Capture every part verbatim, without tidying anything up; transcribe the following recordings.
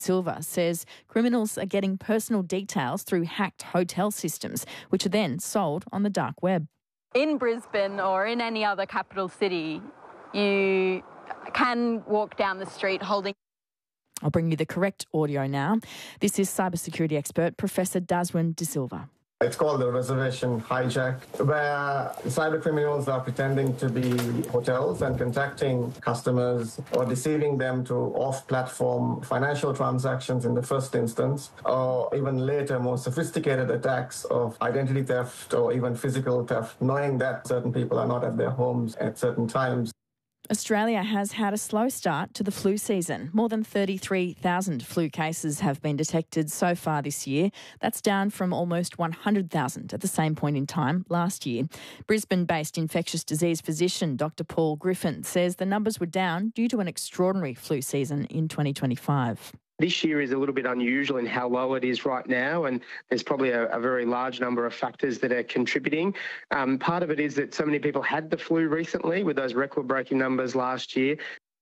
Silva says criminals are getting personal details through hacked hotel systems, which are then sold on the dark web. In Brisbane or in any other capital city, you can walk down the street holding... I'll bring you the correct audio now. This is cybersecurity expert Professor Daswin De Silva. It's called the reservation hijack, where cyber criminals are pretending to be hotels and contacting customers or deceiving them to off-platform financial transactions in the first instance, or even later more sophisticated attacks of identity theft or even physical theft, knowing that certain people are not at their homes at certain times. Australia has had a slow start to the flu season. More than thirty-three thousand flu cases have been detected so far this year. That's down from almost one hundred thousand at the same point in time last year. Brisbane-based infectious disease physician Doctor Paul Griffin says the numbers were down due to an extraordinary flu season in twenty twenty-five. This year is a little bit unusual in how low it is right now, and there's probably a, a very large number of factors that are contributing. Um, part of it is that so many people had the flu recently with those record-breaking numbers last year.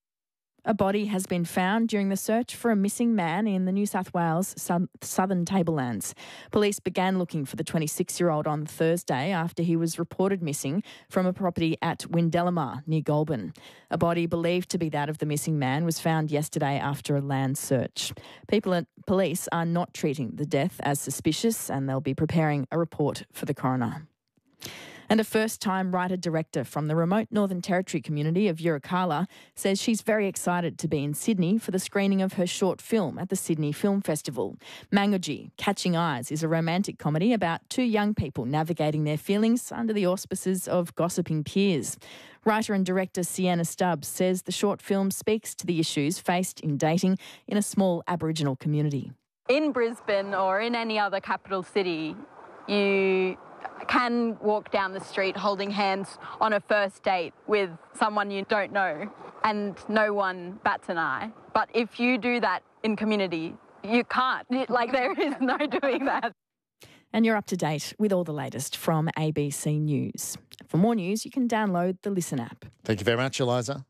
A body has been found during the search for a missing man in the New South Wales southern tablelands. Police began looking for the twenty-six-year-old on Thursday after he was reported missing from a property at Windelamar near Goulburn. A body believed to be that of the missing man was found yesterday after a land search. People at police are not treating the death as suspicious, and they'll be preparing a report for the coroner. And a first-time writer-director from the remote Northern Territory community of Yirrkala says she's very excited to be in Sydney for the screening of her short film at the Sydney Film Festival. Mangoji, Catching Eyes, is a romantic comedy about two young people navigating their feelings under the auspices of gossiping peers. Writer and director Sienna Stubbs says the short film speaks to the issues faced in dating in a small Aboriginal community. In Brisbane or in any other capital city, you can walk down the street holding hands on a first date with someone you don't know and no one bats an eye. But if you do that in community, you can't. Like, there is no doing that. And you're up to date with all the latest from A B C News. For more news, you can download the Listen app. Thank you very much, Eliza.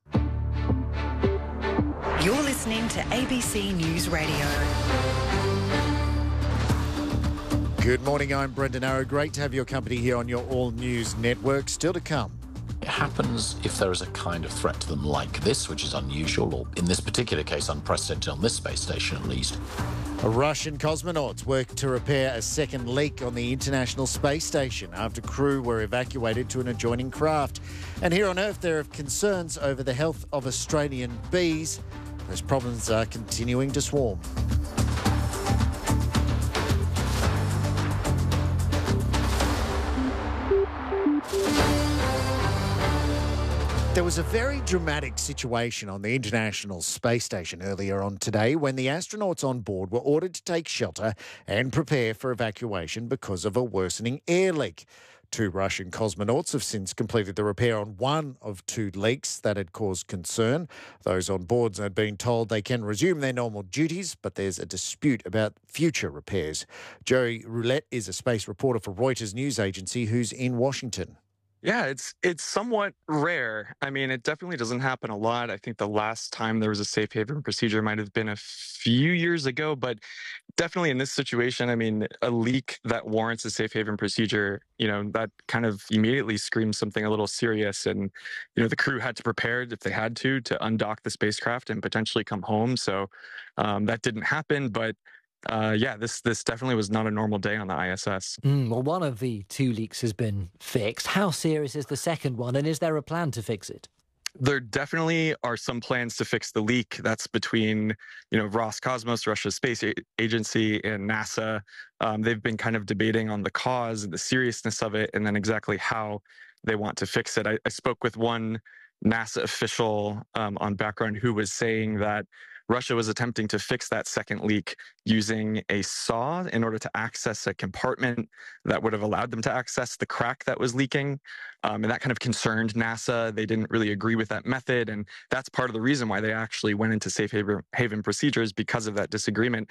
You're listening to A B C News Radio. Good morning, I'm Brendan Arrow. Great to have your company here on your All News Network. Still to come. It happens if there is a kind of threat to them like this, which is unusual, or in this particular case, unprecedented on this space station at least. Russian cosmonauts work to repair a second leak on the International Space Station after crew were evacuated to an adjoining craft. And here on Earth, there are concerns over the health of Australian bees. Those problems are continuing to swarm. There was a very dramatic situation on the International Space Station earlier on today when the astronauts on board were ordered to take shelter and prepare for evacuation because of a worsening air leak. Two Russian cosmonauts have since completed the repair on one of two leaks that had caused concern. Those on board had been told they can resume their normal duties, but there's a dispute about future repairs. Jerry Roulette is a space reporter for Reuters news agency who's in Washington. Yeah, it's it's somewhat rare. I mean, it definitely doesn't happen a lot. I think the last time there was a safe haven procedure might have been a few years ago, but definitely in this situation, I mean, a leak that warrants a safe haven procedure, you know, that kind of immediately screams something a little serious. And, you know, the crew had to prepare if they had to, to undock the spacecraft and potentially come home. So um, that didn't happen, but Uh, yeah, this this definitely was not a normal day on the I S S. Mm, well, one of the two leaks has been fixed. How serious is the second one, and is there a plan to fix it? There definitely are some plans to fix the leak. That's between, you know, Roscosmos, Russia's space a- agency, and NASA. Um, they've been kind of debating on the cause and the seriousness of it, and then exactly how they want to fix it. I, I spoke with one NASA official um, on background who was saying that Russia was attempting to fix that second leak using a saw in order to access a compartment that would have allowed them to access the crack that was leaking. Um, and that kind of concerned NASA. They didn't really agree with that method. And that's part of the reason why they actually went into safe haven, haven procedures, because of that disagreement.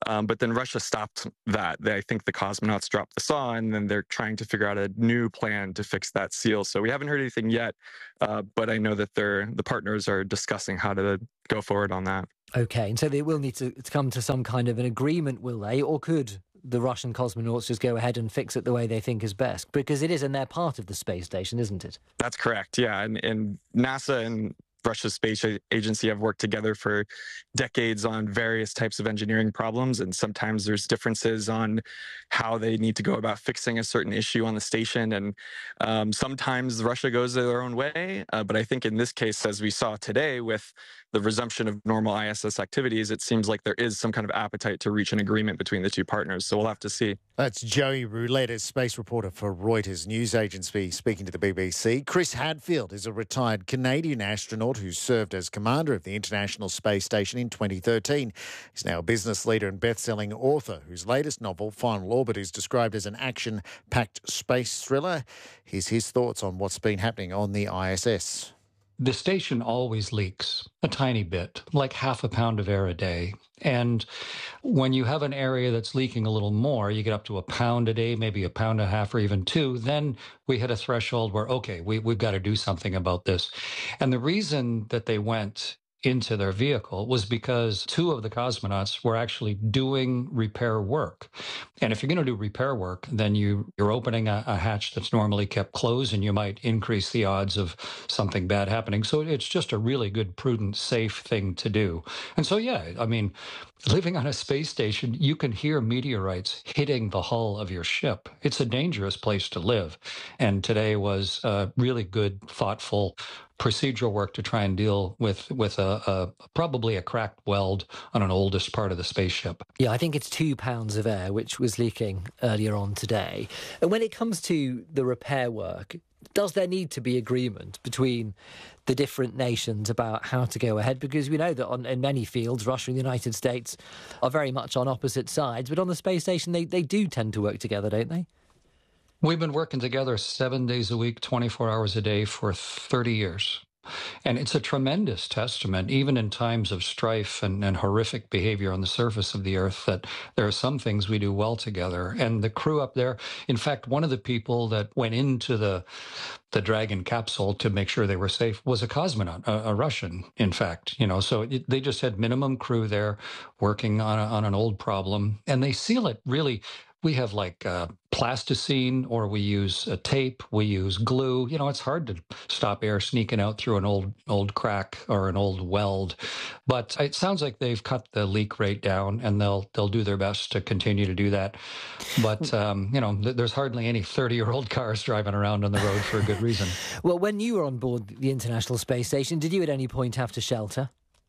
Um, but then Russia stopped that. They, I think the cosmonauts dropped the saw, and then they're trying to figure out a new plan to fix that seal. So we haven't heard anything yet, uh, but I know that they're, the partners are discussing how to go forward on that. Okay, and so they will need to, to come to some kind of an agreement, will they? Or could the Russian cosmonauts just go ahead and fix it the way they think is best? Because it is, and they're part of the space station, isn't it? That's correct, yeah. And, and NASA and Russia's space agency have worked together for decades on various types of engineering problems, and sometimes there's differences on how they need to go about fixing a certain issue on the station, and um, sometimes Russia goes their own way, uh, but I think in this case, as we saw today with the resumption of normal I S S activities, it seems like there is some kind of appetite to reach an agreement between the two partners, so we'll have to see. That's Joey Roulette, space reporter for Reuters News Agency, speaking to the B B C. Chris Hadfield is a retired Canadian astronaut who served as commander of the International Space Station in twenty thirteen. He's now a business leader and best-selling author whose latest novel, Final Orbit, is described as an action-packed space thriller. Here's his thoughts on what's been happening on the I S S. The station always leaks a tiny bit, like half a pound of air a day. And when you have an area that's leaking a little more, you get up to a pound a day, maybe a pound and a half or even two, then we hit a threshold where, okay, we, we've got to do something about this. And the reason that they went into their vehicle was because two of the cosmonauts were actually doing repair work. And if you're going to do repair work, then you, you're opening a, a hatch that's normally kept closed, and you might increase the odds of something bad happening. So it's just a really good, prudent, safe thing to do. And so, yeah, I mean, living on a space station, you can hear meteorites hitting the hull of your ship. It's a dangerous place to live. And today was uh, really good, thoughtful procedural work to try and deal with with a, a probably a cracked weld on an oldest part of the spaceship. Yeah, I think it's two pounds of air, which was leaking earlier on today. And when it comes to the repair work, does there need to be agreement between the different nations about how to go ahead? Because we know that on, in many fields, Russia and the United States are very much on opposite sides, but on the space station, they, they do tend to work together, don't they? We've been working together seven days a week, twenty-four hours a day for thirty years. And it's a tremendous testament, even in times of strife and, and horrific behavior on the surface of the Earth, that there are some things we do well together. And the crew up there, in fact, one of the people that went into the the Dragon capsule to make sure they were safe was a cosmonaut, a, a Russian, in fact. You know, so it, they just had minimum crew there working on a, on an old problem, and they seal it really. We have like uh, plasticine, or we use a tape, we use glue. You know, it's hard to stop air sneaking out through an old old crack or an old weld. But it sounds like they've cut the leak rate down, and they'll they'll do their best to continue to do that. But, um, you know, th- there's hardly any thirty-year-old cars driving around on the road for a good reason. Well, when you were on board the International Space Station, did you at any point have to shelter?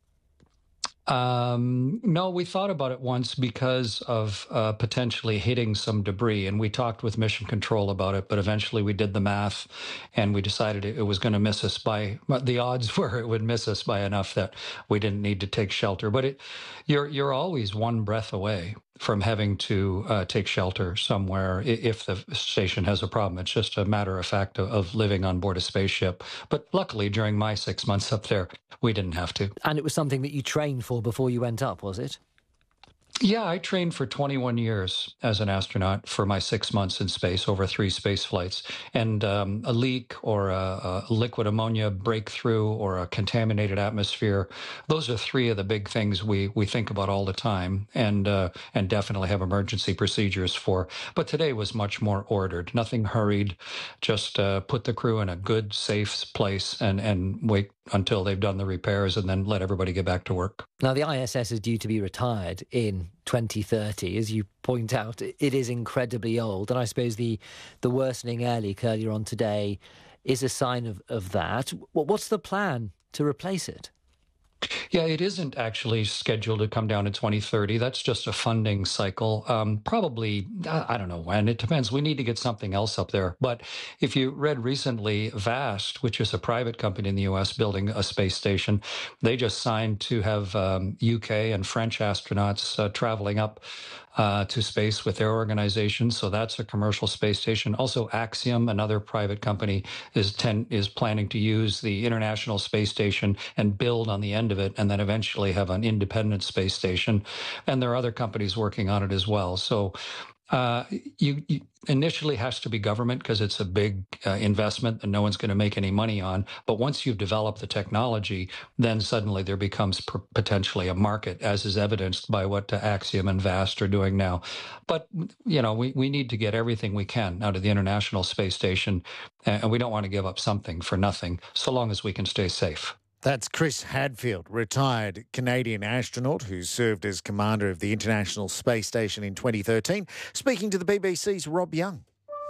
Um, no, we thought about it once because of uh, potentially hitting some debris, and we talked with Mission Control about it, but eventually we did the math, and we decided it, it was going to miss us by, the odds were it would miss us by enough that we didn't need to take shelter. But it, you're you're always one breath away from having to uh, take shelter somewhere if the station has a problem. It's just a matter of fact of, of living on board a spaceship. But luckily, during my six months up there, we didn't have to. And it was something that you trained for before you went up, was it? Yeah, I trained for twenty-one years as an astronaut for my six months in space over three space flights. And um, a leak or a, a liquid ammonia breakthrough or a contaminated atmosphere, those are three of the big things we, we think about all the time and uh, and definitely have emergency procedures for. But today was much more ordered, nothing hurried, just uh, put the crew in a good, safe place and, and wait until they've done the repairs and then let everybody get back to work. Now, the I S S is due to be retired in twenty thirty. As you point out, it is incredibly old. And I suppose the, the worsening air leak earlier on today is a sign of, of that. What's the plan to replace it? Yeah, it isn't actually scheduled to come down in twenty thirty. That's just a funding cycle. Um, probably, I don't know when. It depends. We need to get something else up there. But if you read recently, VAST, which is a private company in the U S building a space station, they just signed to have um, U K and French astronauts uh, traveling up uh, to space with their organization. So that's a commercial space station. Also, Axiom, another private company, is ten, is planning to use the International Space Station and build on the end of it, and then eventually have an independent space station. And there are other companies working on it as well. So Uh, you, you initially has to be government because it's a big uh, investment that no one's going to make any money on. But once you've developed the technology, then suddenly there becomes p- potentially a market, as is evidenced by what uh, Axiom and VAST are doing now. But, you know, we, we need to get everything we can out of the International Space Station, and we don't want to give up something for nothing, so long as we can stay safe. That's Chris Hadfield, retired Canadian astronaut who served as commander of the International Space Station in twenty thirteen, speaking to the B B C's Rob Young.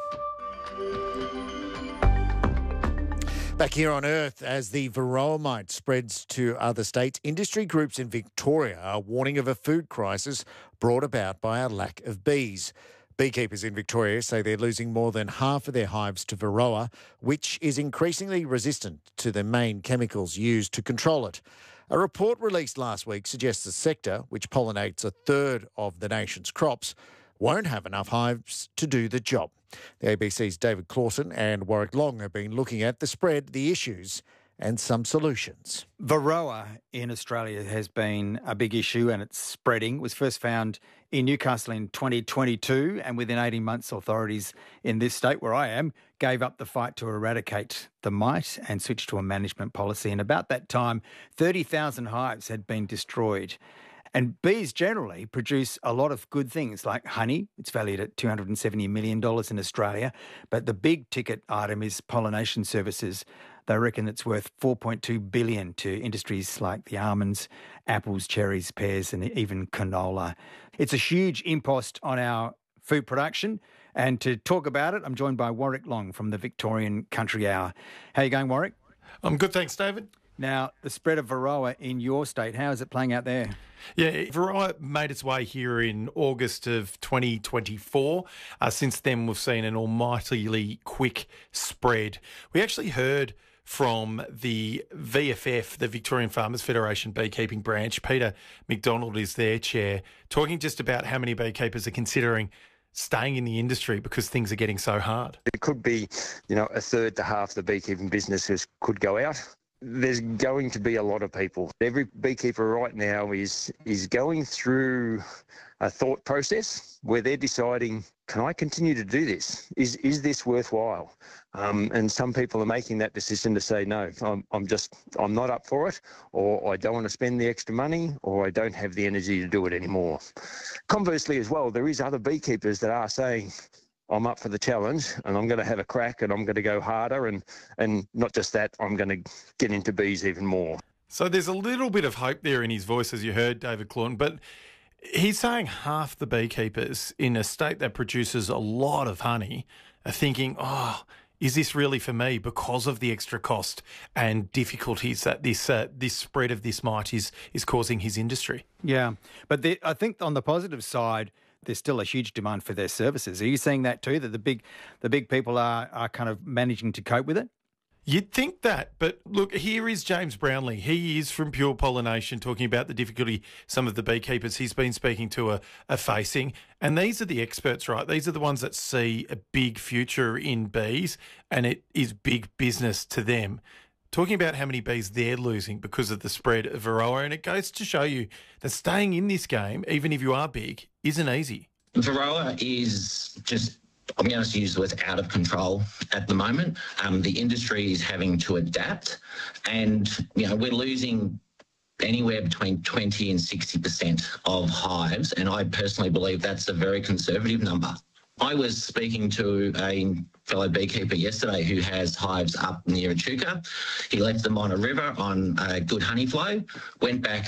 Back here on Earth, as the varroa mite spreads to other states, industry groups in Victoria are warning of a food crisis brought about by a lack of bees. Beekeepers in Victoria say they're losing more than half of their hives to varroa, which is increasingly resistant to the main chemicals used to control it. A report released last week suggests the sector, which pollinates a third of the nation's crops, won't have enough hives to do the job. The A B C's David Clausen and Warwick Long have been looking at the spread, the issues and some solutions. Varroa in Australia has been a big issue and it's spreading. It was first found in Newcastle in twenty twenty-two, and within eighteen months, authorities in this state where I am gave up the fight to eradicate the mite and switched to a management policy. And about that time, thirty thousand hives had been destroyed. And bees generally produce a lot of good things like honey. It's valued at two hundred seventy million dollars in Australia. But the big ticket item is pollination services. They reckon it's worth four point two billion dollars to industries like the almonds, apples, cherries, pears, and even canola. It's a huge impost on our food production. And to talk about it, I'm joined by Warwick Long from the Victorian Country Hour. How are you going, Warwick? I'm good, thanks, David. Now, the spread of Varroa in your state, how is it playing out there? Yeah, Varroa made its way here in August of twenty twenty-four. Uh, since then, we've seen an almightily quick spread. We actually heard from the V F F, the Victorian Farmers Federation Beekeeping Branch. Peter McDonald is their chair, talking just about how many beekeepers are considering staying in the industry because things are getting so hard. It could be, you know, a third to half the beekeeping businesses could go out. There's going to be a lot of people. Every beekeeper right now is is going through a thought process where they're deciding, can I continue to do this? Is is this worthwhile? Um, and some people are making that decision to say, no, I'm, I'm just, I'm not up for it, or I don't want to spend the extra money, or I don't have the energy to do it anymore. Conversely as well, there is other beekeepers that are saying, I'm up for the challenge and I'm going to have a crack and I'm going to go harder, and, and not just that, I'm going to get into bees even more. So there's a little bit of hope there in his voice, as you heard, David Clausen, but he's saying half the beekeepers in a state that produces a lot of honey are thinking, oh, is this really for me, because of the extra cost and difficulties that this uh, this spread of this mite is, is causing his industry? Yeah, but the, I think on the positive side, there's still a huge demand for their services. Are you seeing that too, that the big the big people are, are kind of managing to cope with it? You'd think that, but look, here is James Brownlee. He is from Pure Pollination, talking about the difficulty some of the beekeepers he's been speaking to are, are facing. And these are the experts, right? These are the ones that see a big future in bees, and it is big business to them. Talking about how many bees they're losing because of the spread of Varroa, and it goes to show you that staying in this game, even if you are big, isn't easy. Varroa is just, I'm going to use the word out of control at the moment. Um, the industry is having to adapt, and you know we're losing anywhere between twenty and sixty percent of hives, and I personally believe that's a very conservative number. I was speaking to a fellow beekeeper yesterday who has hives up near Echuca. He left them on a river on a good honey flow, went back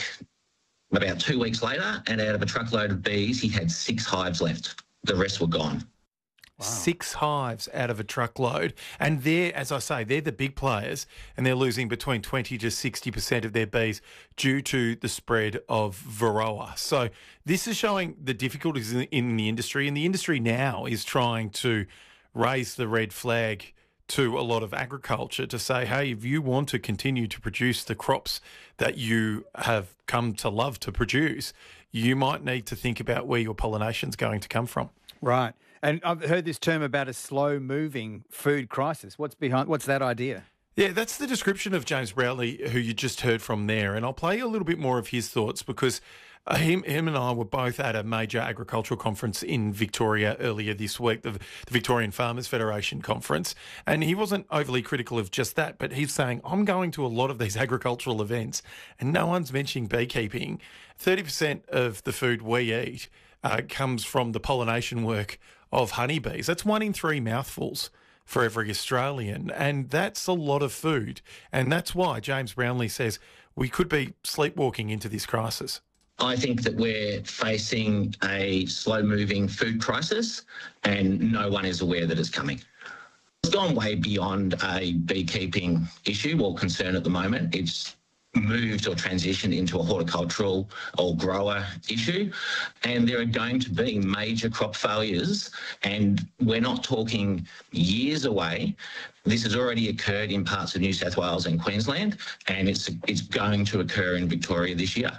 about two weeks later, and out of a truckload of bees, he had six hives left. The rest were gone. Wow. Six hives out of a truckload. And they're, as I say, they're the big players, and they're losing between twenty to sixty percent of their bees due to the spread of Varroa. So this is showing the difficulties in, in the industry, and the industry now is trying to raise the red flag to a lot of agriculture to say, hey, if you want to continue to produce the crops that you have come to love to produce, you might need to think about where your pollination's going to come from. Right. And I've heard this term about a slow-moving food crisis. What's behind? What's that idea? Yeah, that's the description of James Brownlee, who you just heard from there. And I'll play a little bit more of his thoughts because uh, him, him and I were both at a major agricultural conference in Victoria earlier this week, the, the Victorian Farmers Federation conference. And he wasn't overly critical of just that, but he's saying, I'm going to a lot of these agricultural events and no one's mentioning beekeeping. thirty percent of the food we eat uh, comes from the pollination work of honeybees. That's one in three mouthfuls for every Australian, and that's a lot of food. And that's why James Brownlee says we could be sleepwalking into this crisis. I think that we're facing a slow-moving food crisis and no one is aware that it's coming. It's gone way beyond a beekeeping issue or concern at the moment. It's moved or transitioned into a horticultural or grower issue, and there are going to be major crop failures, and we're not talking years away. This has already occurred in parts of New South Wales and Queensland, and it's it's going to occur in Victoria this year.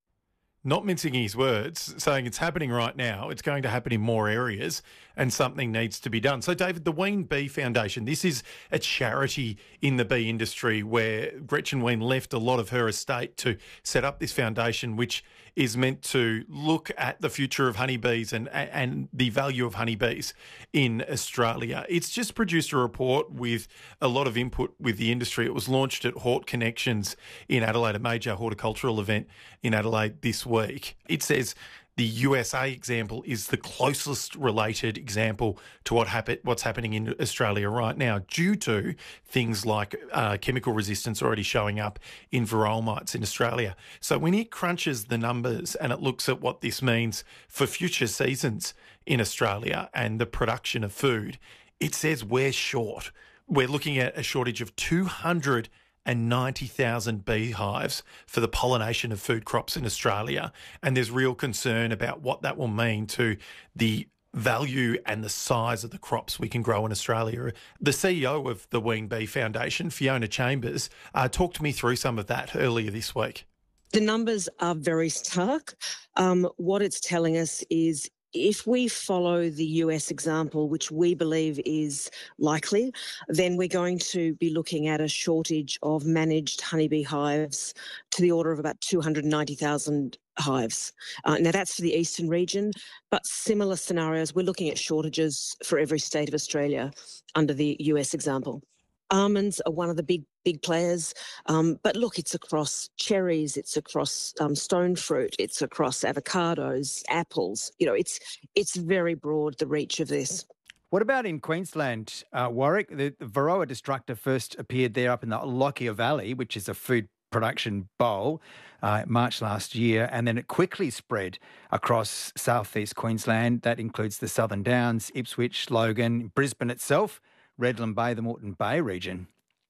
Not mincing his words, saying it's happening right now, it's going to happen in more areas and something needs to be done. So, David, the Ween Bee Foundation, this is a charity in the bee industry where Gretchen Ween left a lot of her estate to set up this foundation, which is meant to look at the future of honeybees and, and the value of honeybees in Australia. It's just produced a report with a lot of input with the industry. It was launched at Hort Connections in Adelaide, a major horticultural event in Adelaide this week. It says the U S A example is the closest related example to what happen, what's happening in Australia right now, due to things like uh, chemical resistance already showing up in varroa mites in Australia. So when it crunches the numbers and it looks at what this means for future seasons in Australia and the production of food, it says we're short. We're looking at a shortage of two hundred ninety thousand beehives for the pollination of food crops in Australia. And there's real concern about what that will mean to the value and the size of the crops we can grow in Australia. The C E O of the Ween Bee Foundation, Fiona Chambers, uh, talked me through some of that earlier this week. The numbers are very stark. Um, what it's telling us is if we follow the U S example, which we believe is likely, then we're going to be looking at a shortage of managed honeybee hives to the order of about two hundred ninety thousand hives. Uh, now, that's for the eastern region, but similar scenarios, we're looking at shortages for every state of Australia under the U S example. Almonds are one of the big, big players. Um, but look, it's across cherries, it's across um, stone fruit, it's across avocados, apples. You know, it's it's very broad, the reach of this. What about in Queensland, uh, Warwick? The, the Varroa destructor first appeared there up in the Lockyer Valley, which is a food production bowl, uh, March last year, and then it quickly spread across southeast Queensland. That includes the Southern Downs, Ipswich, Logan, Brisbane itself, Redland Bay, the Moreton Bay region.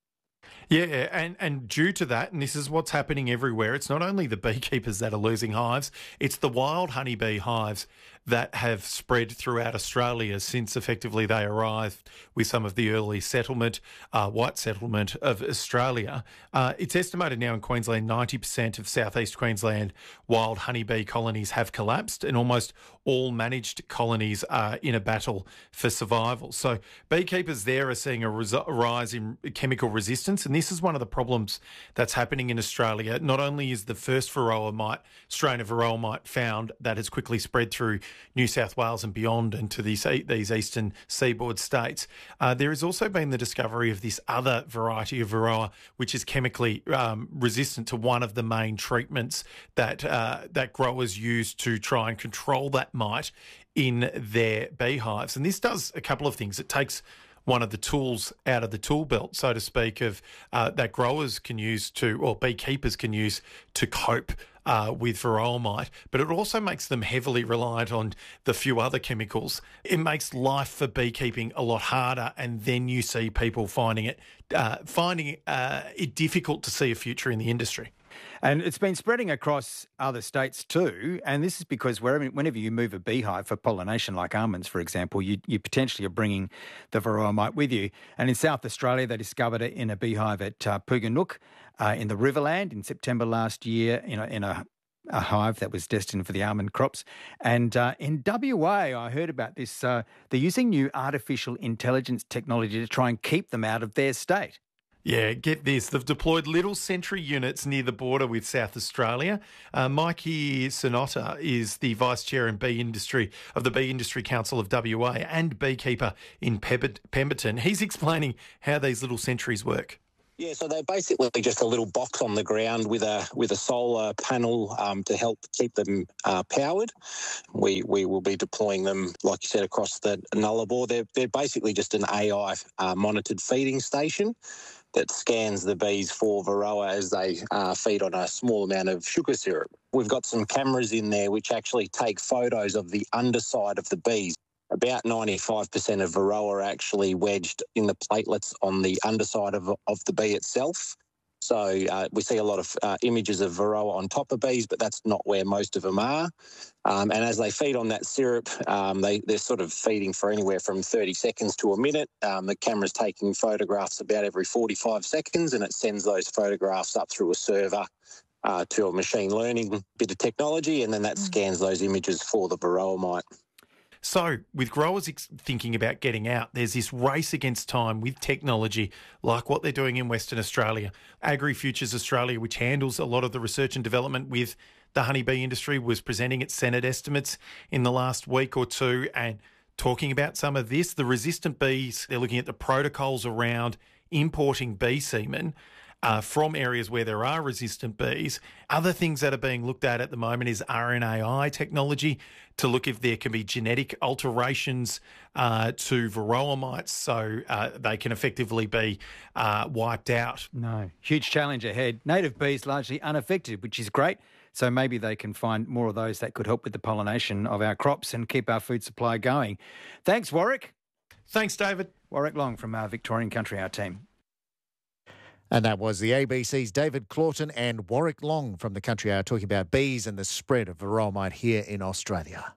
Yeah, and, and due to that, and this is what's happening everywhere, it's not only the beekeepers that are losing hives, it's the wild honeybee hives that have spread throughout Australia since effectively they arrived with some of the early settlement, uh, white settlement of Australia. Uh, it's estimated now in Queensland ninety percent of southeast Queensland wild honeybee colonies have collapsed, and almost all managed colonies are in a battle for survival. So beekeepers there are seeing a, res- a rise in chemical resistance, and this is one of the problems that's happening in Australia. Not only is the first varroa mite, strain of varroa mite found that has quickly spread through New South Wales and beyond into these these eastern seaboard states, uh, there has also been the discovery of this other variety of varroa, which is chemically um, resistant to one of the main treatments that uh, that growers use to try and control that mite in their beehives. And this does a couple of things. It takes one of the tools out of the tool belt, so to speak, of uh, that growers can use to, or beekeepers can use to cope uh, with varroa mite, but it also makes them heavily reliant on the few other chemicals. It makes life for beekeeping a lot harder, and then you see people finding it uh, finding uh, it difficult to see a future in the industry. And it's been spreading across other states too, and this is because wherever, whenever you move a beehive for pollination, like almonds, for example, you, you potentially are bringing the varroa mite with you. And in South Australia, they discovered it in a beehive at uh, Puganook uh, in the Riverland in September last year in a, in a a hive that was destined for the almond crops. And uh, in W A, I heard about this. Uh, they're using new artificial intelligence technology to try and keep them out of their state. Yeah, get this. They've deployed little sentry units near the border with South Australia. Uh, Mikey Sonotta is the Vice Chair in bee industry of the Bee Industry Council of W A and beekeeper in Pemberton. He's explaining how these little sentries work. Yeah, so they're basically just a little box on the ground with a with a solar panel um, to help keep them uh, powered. We we will be deploying them, like you said, across the Nullarbor. They're they're basically just an A I uh, monitored feeding station that scans the bees for Varroa as they uh, feed on a small amount of sugar syrup. We've got some cameras in there which actually take photos of the underside of the bees. About ninety-five percent of Varroa are actually wedged in the platelets on the underside of, of the bee itself. So uh, we see a lot of uh, images of Varroa on top of bees, but that's not where most of them are. Um, and as they feed on that syrup, um, they, they're sort of feeding for anywhere from thirty seconds to a minute. Um, the camera's taking photographs about every forty-five seconds, and it sends those photographs up through a server uh, to a machine learning bit of technology, and then that mm. scans those images for the Varroa mite. So, with growers ex- thinking about getting out, there's this race against time with technology, like what they're doing in Western Australia. AgriFutures Australia, which handles a lot of the research and development with the honeybee industry, was presenting its Senate estimates in the last week or two and talking about some of this. The resistant bees, they're looking at the protocols around importing bee semen Uh, from areas where there are resistant bees. Other things that are being looked at at the moment is R N A I technology to look if there can be genetic alterations uh, to Varroa mites so uh, they can effectively be uh, wiped out. No, huge challenge ahead. Native bees largely unaffected, which is great. So maybe they can find more of those that could help with the pollination of our crops and keep our food supply going. Thanks, Warwick. Thanks, David. Warwick Long from our Victorian Country Hour team. And that was the A B C's David Claughton and Warwick Long from the Country Hour talking about bees and the spread of Varroa mite here in Australia.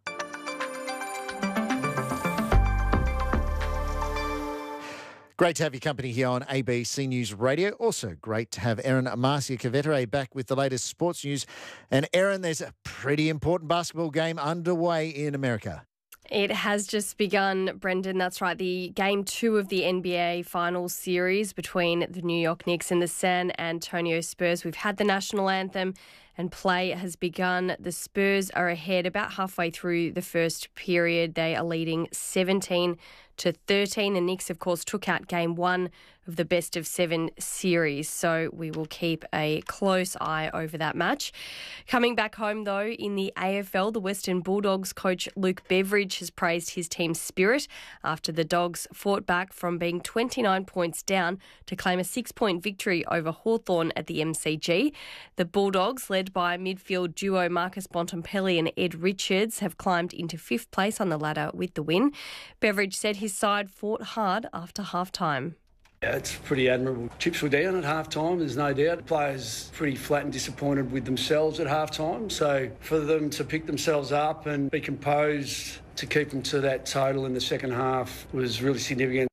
Great to have your company here on A B C News Radio. Also great to have Erin Marcia-Cavetere back with the latest sports news. And Erin, there's a pretty important basketball game underway in America. It has just begun, Brendan. That's right. The game two of the N B A Finals series between the New York Knicks and the San Antonio Spurs. We've had the national anthem and play has begun. The Spurs are ahead about halfway through the first period. They are leading seventeen to thirteen. The Knicks, of course, took out game one of the best of seven series. So we will keep a close eye over that match. Coming back home, though, in the A F L, the Western Bulldogs coach Luke Beveridge has praised his team's spirit after the Dogs fought back from being twenty-nine points down to claim a six-point victory over Hawthorn at the M C G. The Bulldogs, led by midfield duo Marcus Bontempelli and Ed Richards, have climbed into fifth place on the ladder with the win. Beveridge said his side fought hard after half-time. Yeah, it's pretty admirable. Chips were down at half-time, there's no doubt. Players pretty flat and disappointed with themselves at half-time. So for them to pick themselves up and be composed to keep them to that total in the second half was really significant.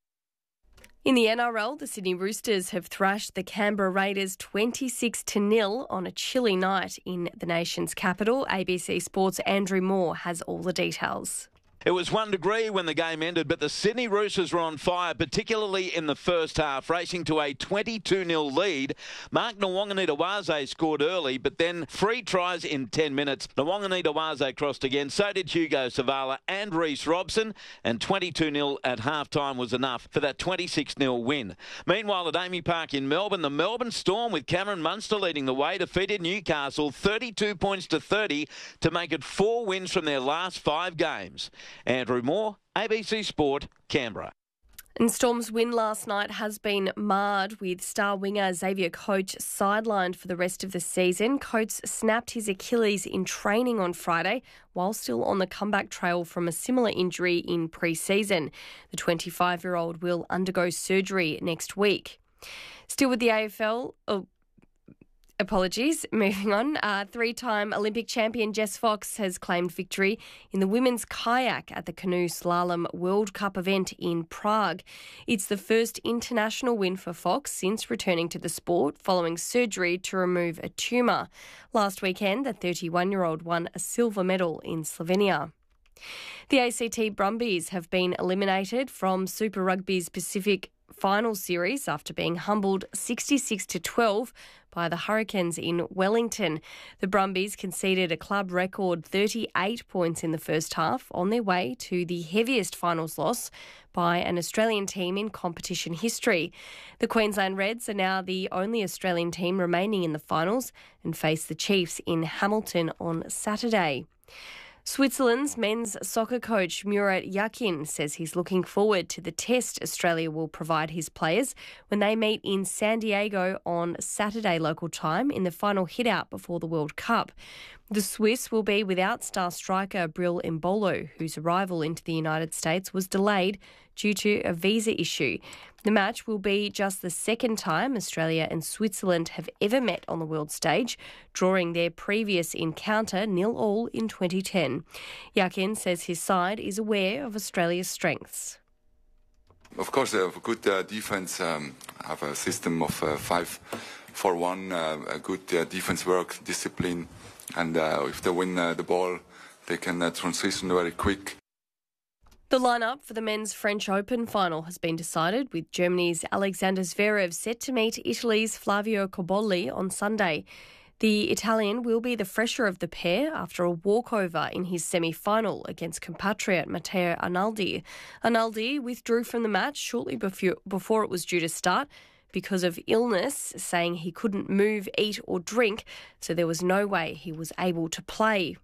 In the N R L, the Sydney Roosters have thrashed the Canberra Raiders twenty-six to nil on a chilly night in the nation's capital. A B C Sports' Andrew Moore has all the details. It was one degree when the game ended, but the Sydney Roosters were on fire, particularly in the first half, racing to a twenty-two nil lead. Mark Nwanganitawase scored early, but then three tries in ten minutes. Nwanganitawase crossed again, so did Hugo Savala and Reece Robson, and twenty-two nil at half-time was enough for that twenty-six nil win. Meanwhile, at Amy Park in Melbourne, the Melbourne Storm, with Cameron Munster leading the way, defeated Newcastle thirty-two points to thirty to make it four wins from their last five games. Andrew Moore, A B C Sport, Canberra. And Storm's win last night has been marred with star winger Xavier Coates sidelined for the rest of the season. Coates snapped his Achilles in training on Friday while still on the comeback trail from a similar injury in pre-season. The twenty-five-year-old will undergo surgery next week. Still with the A F L... Oh, Apologies. Moving on. Uh, three-time Olympic champion Jess Fox has claimed victory in the women's kayak at the Canoe Slalom World Cup event in Prague. It's the first international win for Fox since returning to the sport following surgery to remove a tumour. Last weekend, the thirty-one-year-old won a silver medal in Slovenia. The A C T Brumbies have been eliminated from Super Rugby's Pacific Final Series after being humbled sixty-six to twelve by the Hurricanes in Wellington. The Brumbies conceded a club record thirty-eight points in the first half on their way to the heaviest finals loss by an Australian team in competition history. The Queensland Reds are now the only Australian team remaining in the finals and face the Chiefs in Hamilton on Saturday. Switzerland's men's soccer coach Murat Yakin says he's looking forward to the test Australia will provide his players when they meet in San Diego on Saturday local time in the final hit-out before the World Cup. The Swiss will be without star striker Bril Embolo, whose arrival into the United States was delayed due to a visa issue. The match will be just the second time Australia and Switzerland have ever met on the world stage, drawing their previous encounter nil all in twenty ten. Yakin says his side is aware of Australia's strengths. Of course, they have a good uh, defence, um, have a system of uh, five four one, uh, a good uh, defence work, discipline, and uh, if they win uh, the ball, they can uh, transition very quick. The lineup for the men's French Open final has been decided, with Germany's Alexander Zverev set to meet Italy's Flavio Cobolli on Sunday. The Italian will be the fresher of the pair after a walkover in his semi-final against compatriot Matteo Arnaldi. Arnaldi withdrew from the match shortly before, before it was due to start because of illness, saying he couldn't move, eat or drink, so there was no way he was able to play.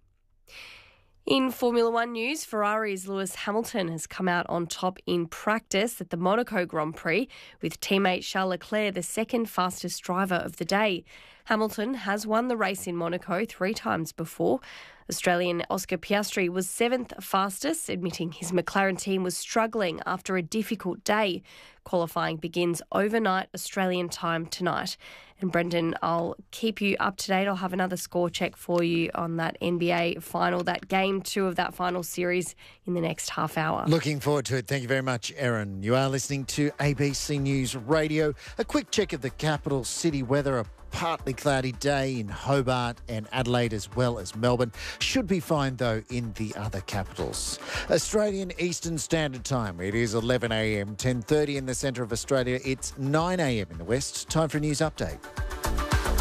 In Formula One news, Ferrari's Lewis Hamilton has come out on top in practice at the Monaco Grand Prix, with teammate Charles Leclerc the second fastest driver of the day. Hamilton has won the race in Monaco three times before. Australian Oscar Piastri was seventh fastest, admitting his McLaren team was struggling after a difficult day. Qualifying begins overnight Australian time tonight. And Brendan, I'll keep you up to date. I'll have another score check for you on that N B A final, that game two of that final series in the next half hour. Looking forward to it. Thank you very much, Erin. You are listening to A B C News Radio. A quick check of the capital city weather. A partly cloudy day in Hobart and Adelaide as well as Melbourne. Should be fine, though, in the other capitals. Australian Eastern Standard Time. It is eleven a m, ten thirty in the centre of Australia. It's nine a m in the west. Time for a news update.